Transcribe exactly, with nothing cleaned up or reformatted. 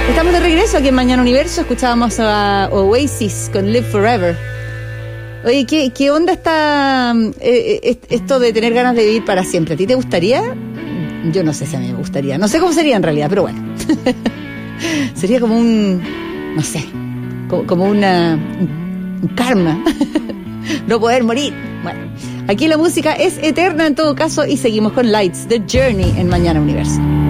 Estamos de regreso aquí en Mañana Universo. Escuchábamos a Oasis con Live Forever. Oye, ¿qué, qué onda está eh, esto de tener ganas de vivir para siempre? ¿A ti te gustaría? Yo no sé si a mí me gustaría. No sé cómo sería en realidad, pero bueno. Sería como un... no sé. Como, como una... un karma. No poder morir. Bueno, aquí la música es eterna en todo caso y seguimos con Lights, The Journey en Mañana Universo.